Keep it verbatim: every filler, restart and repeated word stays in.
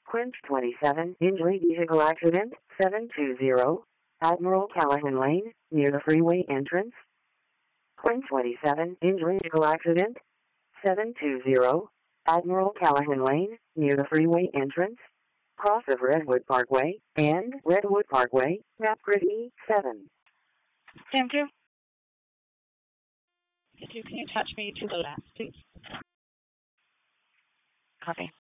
Quint twenty-seven, injury vehicle accident, seven two zero, Admiral Callahan Lane, near the freeway entrance. Quint twenty-seven, injury vehicle accident, seven two zero, Admiral Callahan Lane, near the freeway entrance. Cross of Redwood Parkway, and Redwood Parkway, map grid E seven. Thank you. If you can attach me to the last, please. Copy.